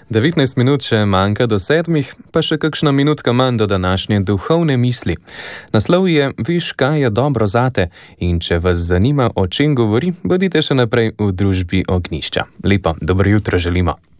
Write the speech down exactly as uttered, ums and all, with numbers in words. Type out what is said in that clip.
devetnajst minut še manjka do sedmih, pa še kakšna minutka manj do današnje duhovne misli. Naslov je Veš, kaj je dobro zate, in če vas zanima, o čem govori, bodite še naprej v družbi Ognjišča. Lepo, dobro jutro želimo.